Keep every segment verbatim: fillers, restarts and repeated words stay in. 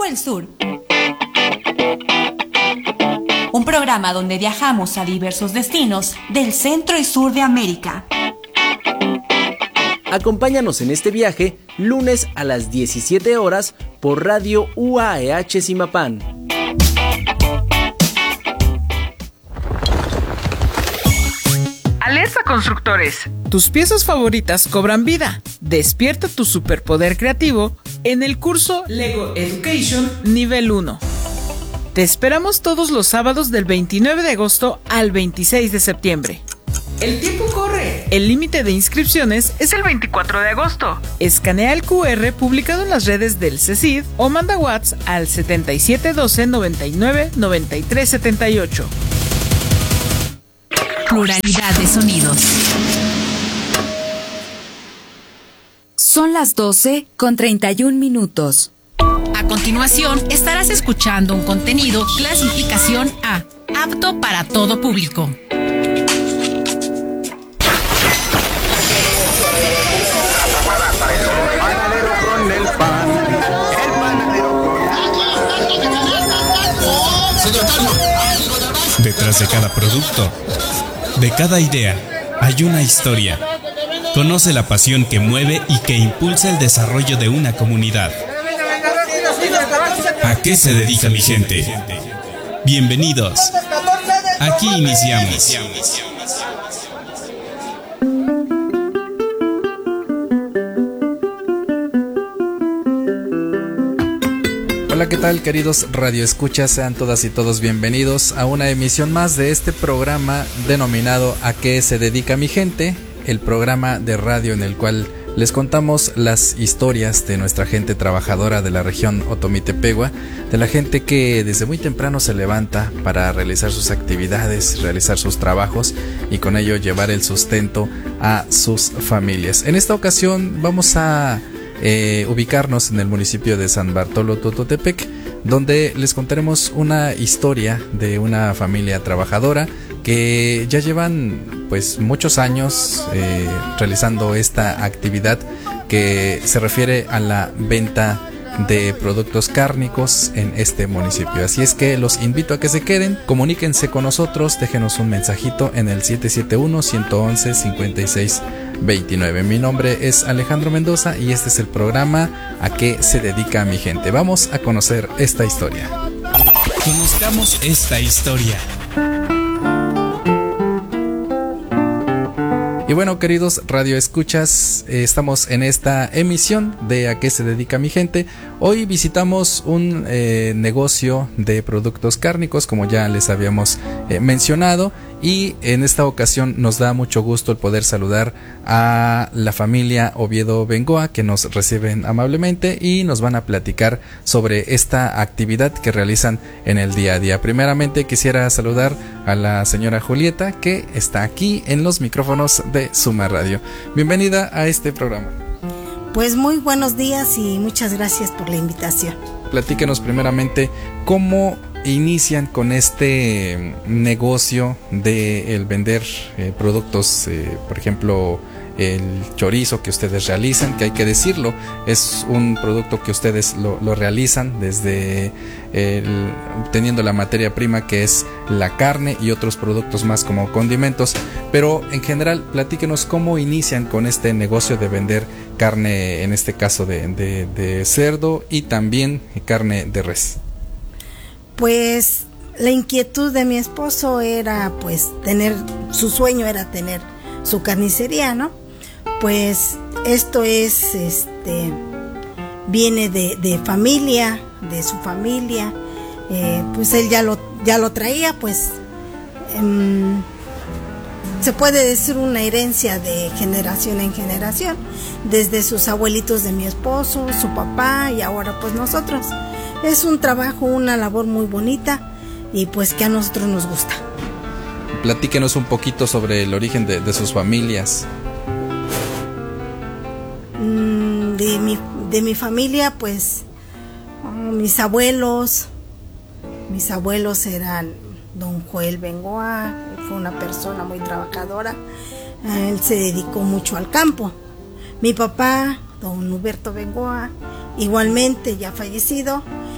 el sur. Un programa donde viajamos a diversos destinos del centro y sur de América. Acompáñanos en este viaje lunes a las diecisiete horas por Radio U A E H Zimapán. Alerta constructores. Tus piezas favoritas cobran vida. Despierta tu superpoder creativo en el curso Lego Education Nivel uno. Te esperamos todos los sábados del veintinueve de agosto al veintiséis de septiembre. El tiempo corre. El límite de inscripciones es el veinticuatro de agosto. Escanea el cu erre publicado en las redes del CECID o manda WhatsApp al setenta y siete doce noventa y nueve noventa y tres setenta y ocho. Pluralidad de sonidos. Son las doce con treinta y un minutos. A continuación, estarás escuchando un contenido clasificación A, apto para todo público. Detrás de cada producto, de cada idea, hay una historia. Conoce la pasión que mueve y que impulsa el desarrollo de una comunidad. ¿A qué se dedica mi gente? Bienvenidos. Aquí iniciamos. Hola, ¿qué tal, queridos radioescuchas? Sean todas y todos bienvenidos a una emisión más de este programa denominado ¿A qué se dedica mi gente? El programa de radio en el cual les contamos las historias de nuestra gente trabajadora de la región Otomi-Tepehua, de la gente que desde muy temprano se levanta para realizar sus actividades, realizar sus trabajos y con ello llevar el sustento a sus familias. En esta ocasión vamos a Eh, ubicarnos en el municipio de San Bartolo Tototepec, donde les contaremos una historia de una familia trabajadora que ya llevan pues muchos años eh, realizando esta actividad que se refiere a la venta de productos cárnicos en este municipio. Así es que los invito a que se queden, comuníquense con nosotros, déjenos un mensajito en el siete siete uno, uno uno uno, cinco seis dos nueve. Mi nombre es Alejandro Mendoza y este es el programa ¿A qué se dedica mi gente? Vamos a conocer esta historia. Conozcamos esta historia. Y bueno, queridos radioescuchas, eh, estamos en esta emisión de ¿A qué se dedica mi gente? Hoy visitamos un eh, negocio de productos cárnicos, como ya les habíamos eh, mencionado, y en esta ocasión nos da mucho gusto el poder saludar a la familia Oviedo Bengoa, que nos reciben amablemente y nos van a platicar sobre esta actividad que realizan en el día a día. Primeramente quisiera saludar a la señora Julieta, que está aquí en los micrófonos de Suma Radio. Bienvenida a este programa. Pues muy buenos días y muchas gracias por la invitación. Platíquenos primeramente cómo inician con este negocio de el vender eh, productos, eh, por ejemplo, el chorizo que ustedes realizan, que hay que decirlo, es un producto que ustedes lo, lo realizan desde el, obteniendo la materia prima que es la carne y otros productos más como condimentos, pero en general platíquenos cómo inician con este negocio de vender carne, en este caso de, de, de cerdo y también carne de res. Pues la inquietud de mi esposo era pues tener, su sueño era tener su carnicería, ¿no? Pues esto es, este, viene de, de familia, de su familia, eh, pues él ya lo, ya lo traía, pues eh, se puede decir una herencia de generación en generación, desde sus abuelitos de mi esposo, su papá y ahora pues nosotros. Es un trabajo, una labor muy bonita y pues que a nosotros nos gusta. Platíquenos un poquito sobre el origen de, de sus familias. De mi, de mi familia, pues oh, mis abuelos, mis abuelos eran don Joel Bengoa, fue una persona muy trabajadora, él se dedicó mucho al campo. Mi papá, don Huberto Bengoa, igualmente ya fallecido,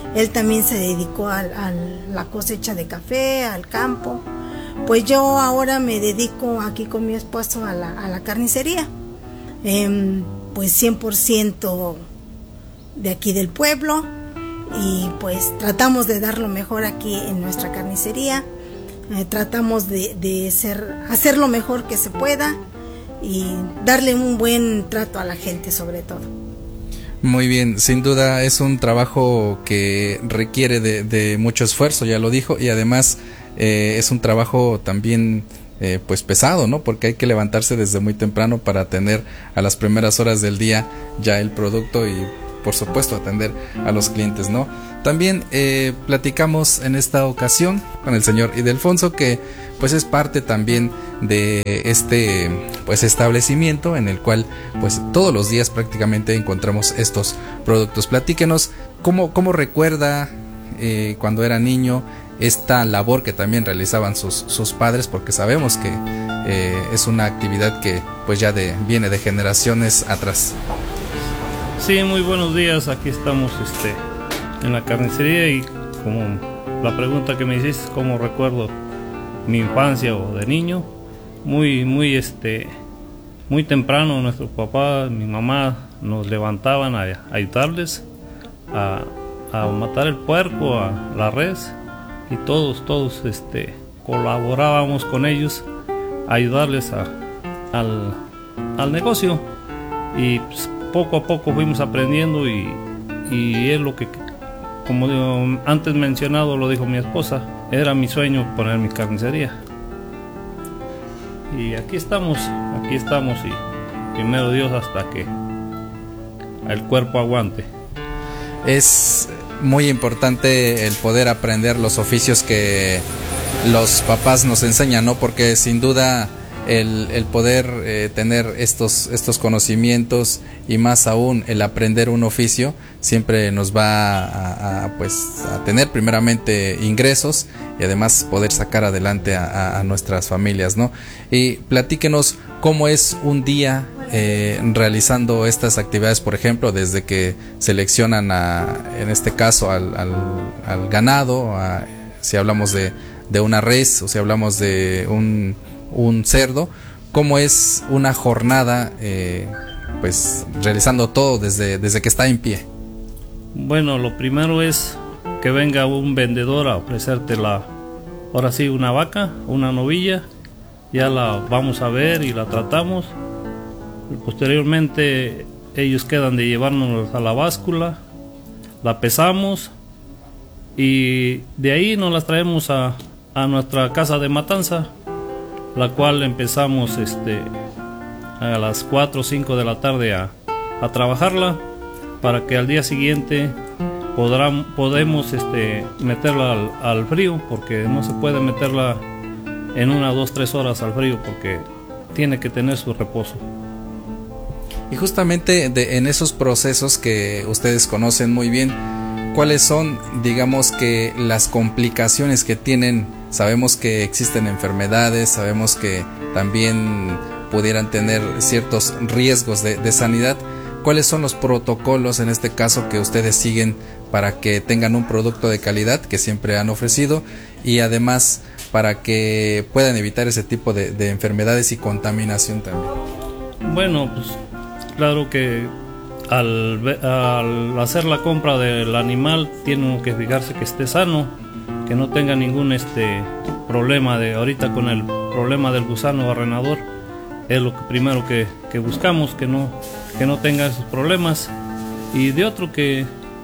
él también se dedicó a, a la cosecha de café, al campo. Pues yo ahora me dedico aquí con mi esposo a la, a la carnicería, eh, pues cien por ciento de aquí del pueblo, y pues tratamos de dar lo mejor aquí en nuestra carnicería, eh, tratamos de, de ser, hacer lo mejor que se pueda y darle un buen trato a la gente sobre todo. Muy bien, sin duda es un trabajo que requiere de, de mucho esfuerzo, ya lo dijo, y además eh, es un trabajo también eh, pues pesado, ¿no? Porque hay que levantarse desde muy temprano para tener a las primeras horas del día ya el producto y por supuesto atender a los clientes, ¿no? También eh, platicamos en esta ocasión con el señor Ildefonso, que pues es parte también de este pues establecimiento en el cual pues todos los días prácticamente encontramos estos productos. Platíquenos cómo, cómo recuerda eh, cuando era niño esta labor que también realizaban sus, sus padres, porque sabemos que eh, es una actividad que pues ya de, viene de generaciones atrás. Sí, muy buenos días, aquí estamos este, en la carnicería, y como la pregunta que me hiciste, cómo recuerdo mi infancia o de niño, muy muy este muy temprano nuestro papá, mi mamá nos levantaban a, a ayudarles a, a matar el puerco, a la res, y todos todos este colaborábamos con ellos a ayudarles a, al, al negocio, y pues, poco a poco fuimos aprendiendo, y, y es lo que, como digo, antes mencionado, lo dijo mi esposa, era mi sueño poner mi carnicería. Y aquí estamos, aquí estamos, y primero Dios hasta que el cuerpo aguante. Es muy importante el poder aprender los oficios que los papás nos enseñan, ¿no? Porque sin duda el, el poder eh, tener estos, estos conocimientos, y más aún el aprender un oficio, siempre nos va a, a, pues, a tener primeramente ingresos, y además poder sacar adelante a, a nuestras familias, ¿no? Y platíquenos cómo es un día eh, realizando estas actividades, por ejemplo, desde que seleccionan a, en este caso al, al, al ganado, a, si hablamos de, de una res o si hablamos de un, un cerdo, cómo es una jornada eh, pues realizando todo desde, desde que está en pie. Bueno, lo primero es que venga un vendedor a ofrecerte la, ahora sí, una vaca, una novilla, ya la vamos a ver y la tratamos. Posteriormente ellos quedan de llevarnos a la báscula, la pesamos, y de ahí nos las traemos a, a nuestra casa de matanza, la cual empezamos este, a las cuatro o cinco de la tarde a, a trabajarla, para que al día siguiente podrán, podemos este, meterla al, al frío, porque no se puede meterla en una, dos, tres horas al frío, porque tiene que tener su reposo. Y justamente de, en esos procesos que ustedes conocen muy bien, ¿cuáles son, digamos, que las complicaciones que tienen? Sabemos que existen enfermedades, sabemos que también pudieran tener ciertos riesgos de, de sanidad. ¿Cuáles son los protocolos en este caso que ustedes siguen para que tengan un producto de calidad que siempre han ofrecido, y además para que puedan evitar ese tipo de, de enfermedades y contaminación también? Bueno, pues claro que al, al hacer la compra del animal tiene uno que fijarse que esté sano, que no tenga ningún este problema de ahorita con el problema del gusano barrenador. Es lo que primero que, que buscamos, que no, que no tenga esos problemas. Y de otro que,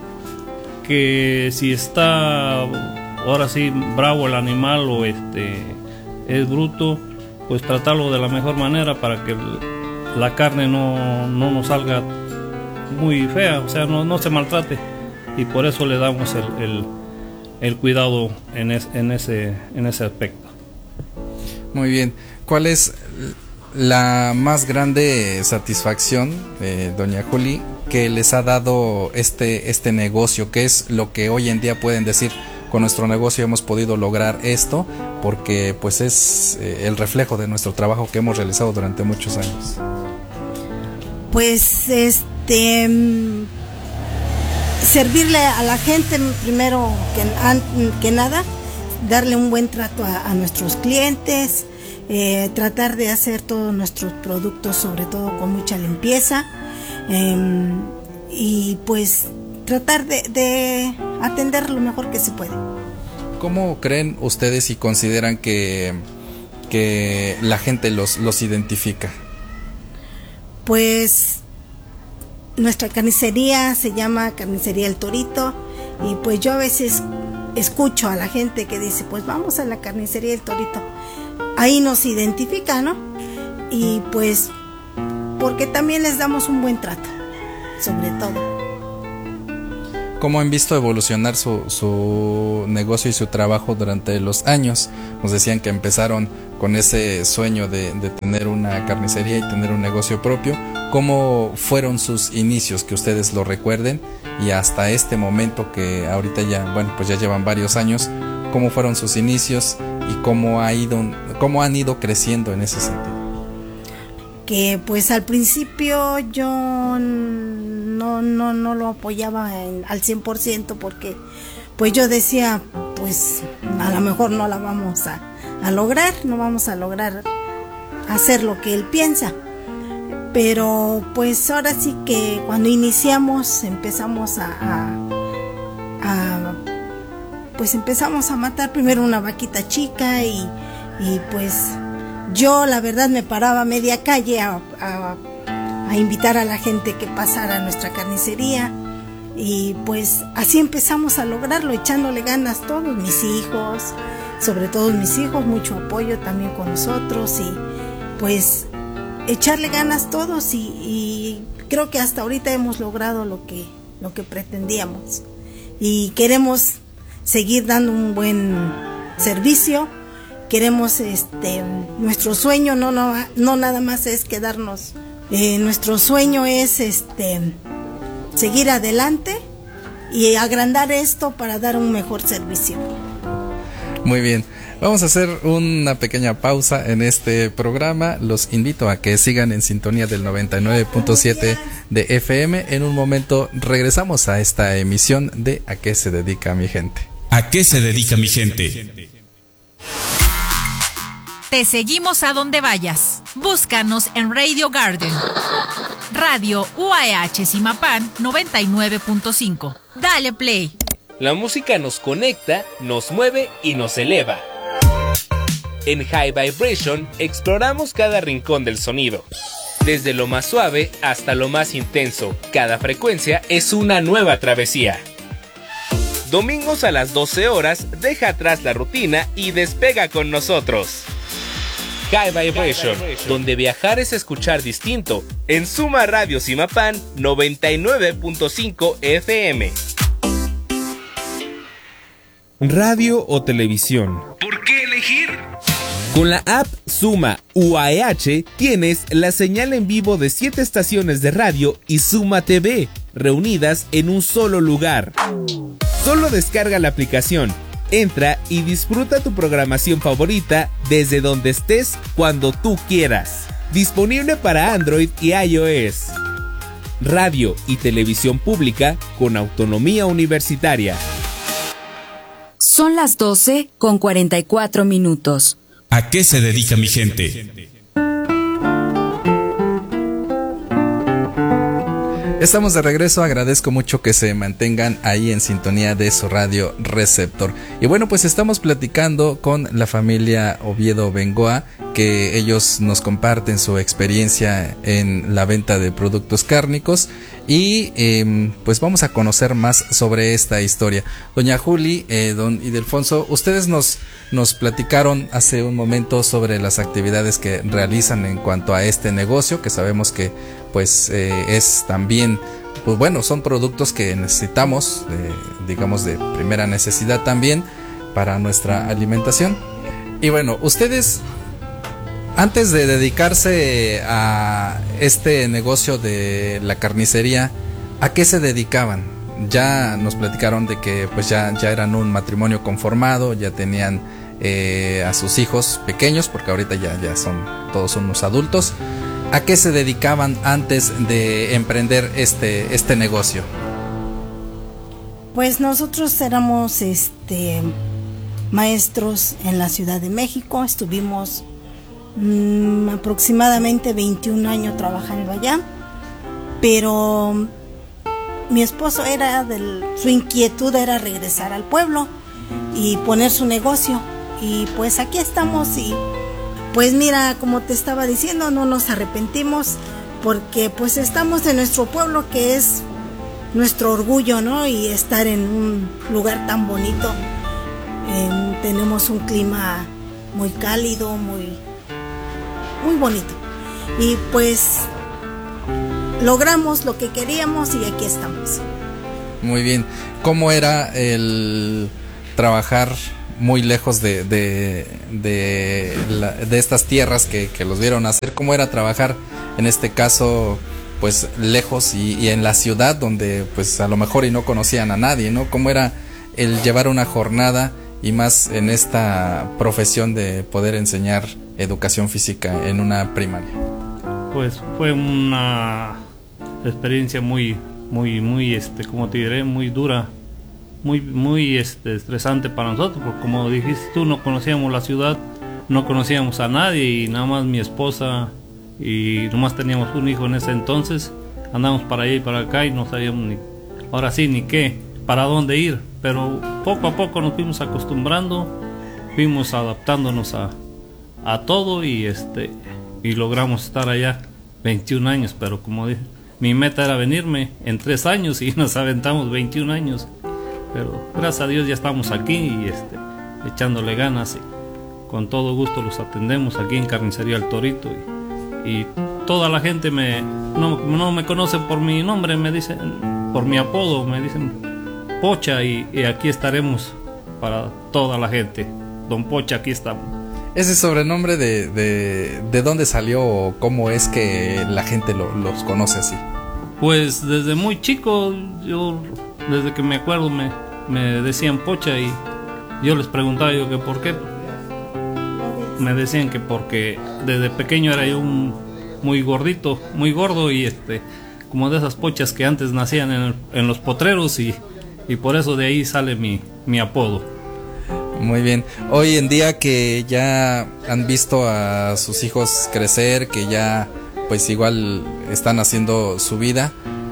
que si está ahora sí bravo el animal o este es bruto, pues tratarlo de la mejor manera para que la carne no, no nos salga muy fea, o sea, no, no se maltrate. Y por eso le damos el, el, el cuidado en, es, en, ese, en ese aspecto. Muy bien. ¿Cuál es la más grande satisfacción, eh, doña Juli, que les ha dado este, este negocio? ¿Qué es lo que hoy en día pueden decir? Con nuestro negocio hemos podido lograr esto, porque pues es eh, el reflejo de nuestro trabajo que hemos realizado durante muchos años. Pues este servirle a la gente primero que, que nada, darle un buen trato a, a nuestros clientes, eh, tratar de hacer todos nuestros productos sobre todo con mucha limpieza, eh, y pues tratar de, de atender lo mejor que se puede. ¿Cómo creen ustedes y consideran que, que la gente los, los identifica? Pues nuestra carnicería se llama Carnicería El Torito, y pues yo a veces escucho a la gente que dice, pues vamos a la Carnicería El Torito. Ahí nos identifica, ¿no? Y pues porque también les damos un buen trato, sobre todo. ¿Cómo han visto evolucionar su, su negocio y su trabajo durante los años? Nos decían que empezaron con ese sueño de, de tener una carnicería y tener un negocio propio. ¿Cómo fueron sus inicios, que ustedes lo recuerden? Y hasta este momento, que ahorita ya, bueno, pues ya llevan varios años, ¿cómo fueron sus inicios y cómo ha ido, cómo han ido creciendo en ese sentido? Que pues al principio yo no, no, no lo apoyaba en, al cien por ciento, porque pues yo decía, pues a lo mejor no la vamos a, a lograr, no vamos a lograr hacer lo que él piensa. Pero pues ahora sí que cuando iniciamos empezamos a, a, a pues empezamos a matar primero una vaquita chica, y, y pues yo la verdad me paraba a media calle a, a, a invitar a la gente que pasara a nuestra carnicería, y pues así empezamos a lograrlo, echándole ganas todos, mis hijos, sobre todo mis hijos, mucho apoyo también con nosotros, y pues echarle ganas todos, y, y creo que hasta ahorita hemos logrado lo que, lo que pretendíamos, y queremos seguir dando un buen servicio. Queremos, este, nuestro sueño no, no, no nada más es quedarnos, eh, nuestro sueño es este, seguir adelante y agrandar esto para dar un mejor servicio. Muy bien, vamos a hacer una pequeña pausa en este programa. Los invito a que sigan en sintonía del noventa y nueve punto siete de F M. En un momento regresamos a esta emisión de ¿A qué se dedica mi gente? ¿A qué se dedica mi gente? Te seguimos a donde vayas. Búscanos en Radio Garden. Radio U A E H Zimapán noventa y nueve punto cinco. Dale play. La música nos conecta, nos mueve y nos eleva. En High Vibration exploramos cada rincón del sonido. Desde lo más suave hasta lo más intenso, cada frecuencia es una nueva travesía. Domingos a las doce horas, deja atrás la rutina y despega con nosotros. High Vibration, donde viajar es escuchar distinto, en Suma Radio Zimapán noventa y nueve punto cinco F M. Radio o televisión. ¿Por qué elegir? Con la app Suma U A E H tienes la señal en vivo de siete estaciones de radio y Suma T V, reunidas en un solo lugar. Solo descarga la aplicación, entra y disfruta tu programación favorita desde donde estés, cuando tú quieras. Disponible para Android y iOS. Radio y televisión pública con autonomía universitaria. Son las doce con cuarenta y cuatro minutos. ¿A qué se dedica mi gente? Estamos de regreso, agradezco mucho que se mantengan ahí en sintonía de su radio receptor. Y bueno, pues estamos platicando con la familia Oviedo Bengoa, que ellos nos comparten su experiencia en la venta de productos cárnicos, y eh, pues vamos a conocer más sobre esta historia. Doña Juli, eh, don Ildefonso, ustedes nos, nos platicaron hace un momento sobre las actividades que realizan en cuanto a este negocio, que sabemos que pues eh, es también, pues bueno, son productos que necesitamos, eh, digamos de primera necesidad también para nuestra alimentación. Y bueno, ustedes, antes de dedicarse a este negocio de la carnicería, ¿a qué se dedicaban? Ya nos platicaron de que pues ya, ya eran un matrimonio conformado, ya tenían eh, a sus hijos pequeños, porque ahorita ya, ya son todos unos adultos. ¿A qué se dedicaban antes de emprender este, este negocio? Pues nosotros éramos este maestros en la Ciudad de México, estuvimos mmm, aproximadamente veintiún años trabajando allá, pero mi esposo era del, su inquietud era regresar al pueblo y poner su negocio, y pues aquí estamos. Y pues mira, como te estaba diciendo, no nos arrepentimos, porque pues estamos en nuestro pueblo, que es nuestro orgullo, ¿no? Y estar en un lugar tan bonito. Eh, tenemos un clima muy cálido, muy, muy bonito. Y pues logramos lo que queríamos y aquí estamos. Muy bien. ¿Cómo era el trabajar muy lejos de, de, de, la, de estas tierras que, que los vieron hacer? ¿Cómo era trabajar en este caso pues lejos y, y en la ciudad donde pues a lo mejor y no conocían a nadie, ¿no? ¿Cómo era el llevar una jornada y más en esta profesión de poder enseñar educación física en una primaria? Pues fue una experiencia muy, muy, muy, este, como te diré, muy dura, muy, muy, este, estresante para nosotros, porque como dijiste tú, no conocíamos la ciudad, no conocíamos a nadie, y nada más mi esposa, y nomás teníamos un hijo en ese entonces, andamos para allá y para acá y no sabíamos ni, ahora sí, ni qué, para dónde ir, pero poco a poco nos fuimos acostumbrando, fuimos adaptándonos a, a todo, y este, y logramos estar allá veintiún años, pero como dije, mi meta era venirme en tres años y nos aventamos veintiún años, pero gracias a Dios ya estamos aquí y este, echándole ganas, y con todo gusto los atendemos aquí en Carnicería El Torito, y, y toda la gente me, no, no me conoce por mi nombre, me dicen, por mi apodo, me dicen Pocha, y, y aquí estaremos para toda la gente. Don Pocha, aquí estamos. ¿Ese sobrenombre de, de, de dónde salió o cómo es que la gente lo, los conoce así? Pues desde muy chico, yo desde que me acuerdo me, me decían Pocha, y yo les preguntaba yo que por qué. Me decían que porque desde pequeño era yo un muy gordito, muy gordo, y este, como de esas pochas que antes nacían en, el, en los potreros, y, y por eso de ahí sale mi, mi apodo. Muy bien. Hoy en día que ya han visto a sus hijos crecer, que ya pues igual están haciendo su vida,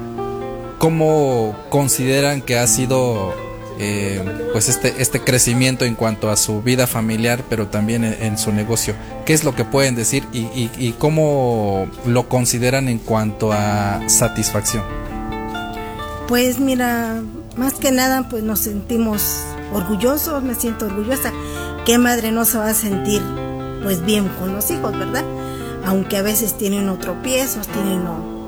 ¿cómo consideran que ha sido eh, pues este, este crecimiento en cuanto a su vida familiar, pero también en, en su negocio? ¿Qué es lo que pueden decir y, y, y cómo lo consideran en cuanto a satisfacción? Pues mira, más que nada pues nos sentimos orgullosos, me siento orgullosa. ¿Qué madre no se va a sentir pues bien con los hijos, verdad? Aunque a veces tienen unos tropiezos, tienen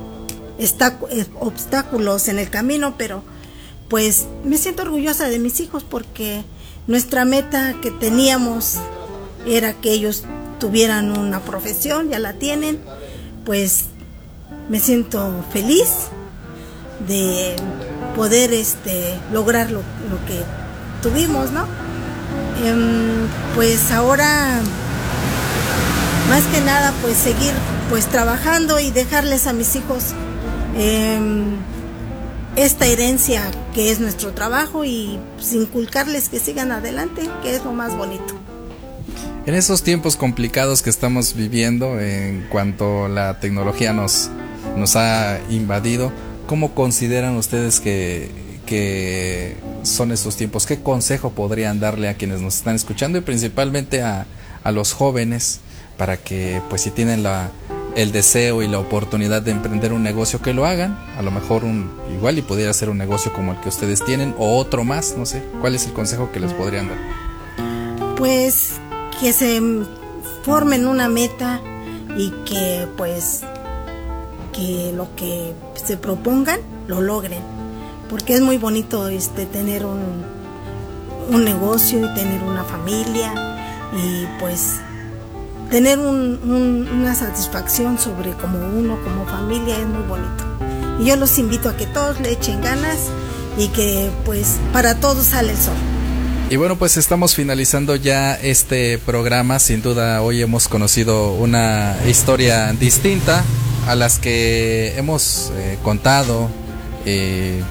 obstáculos en el camino, pero pues me siento orgullosa de mis hijos, porque nuestra meta que teníamos era que ellos tuvieran una profesión, ya la tienen, pues me siento feliz de poder este lograr lo, lo que tuvimos, ¿no? Eh, pues ahora más que nada pues seguir pues trabajando y dejarles a mis hijos eh, esta herencia que es nuestro trabajo, y pues, inculcarles que sigan adelante, que es lo más bonito. En esos tiempos complicados que estamos viviendo, en cuanto la tecnología nos, nos ha invadido, ¿cómo consideran ustedes que, que son esos tiempos? ¿Qué consejo podrían darle a quienes nos están escuchando y principalmente a, a los jóvenes, para que pues si tienen la, el deseo y la oportunidad de emprender un negocio, que lo hagan? A lo mejor un igual y pudiera ser un negocio como el que ustedes tienen o otro más, no sé. ¿Cuál es el consejo que les podrían dar? Pues que se formen una meta y que pues que lo que se propongan lo logren, porque es muy bonito este tener un, un negocio y tener una familia, y pues tener un, un, una satisfacción sobre como uno, como familia, es muy bonito. Y yo los invito a que todos le echen ganas y que pues para todos sale el sol. Y bueno, pues estamos finalizando ya este programa. Sin duda hoy hemos conocido una historia distinta a las que hemos eh, contado eh,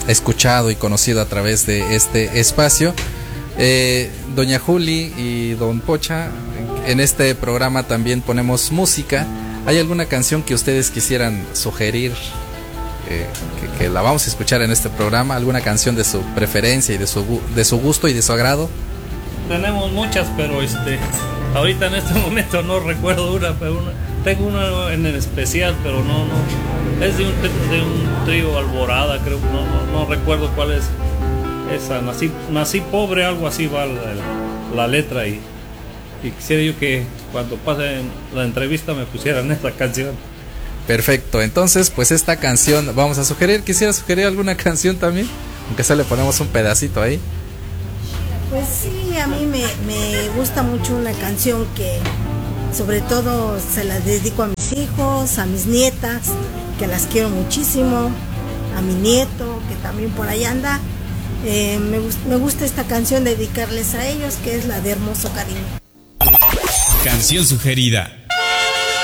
escuchado y conocido a través de este espacio. Eh, Doña Juli y Don Pocha, en este programa también ponemos música. ¿Hay alguna canción que ustedes quisieran sugerir eh, que, que la vamos a escuchar en este programa? ¿Alguna canción de su preferencia y de su, de su gusto y de su agrado? Tenemos muchas, pero este ahorita en este momento no recuerdo una, pero una, tengo una en especial, pero no, no es de un, de un trío Alborada, creo, no, no, no recuerdo cuál es esa. Nací, nací pobre, algo así va la, la letra, y, y quisiera yo que cuando pase la entrevista me pusieran esta canción. Perfecto, entonces pues esta canción vamos a sugerir. Quisiera sugerir alguna canción también, aunque sea le ponemos un pedacito ahí. Pues sí, a mí me, me gusta mucho una canción que sobre todo se la dedico a mis hijos, a mis nietas, que las quiero muchísimo, a mi nieto, que también por ahí anda. Eh, me, me gusta esta canción dedicarles a ellos, que es la de Hermoso Cariño. Canción sugerida.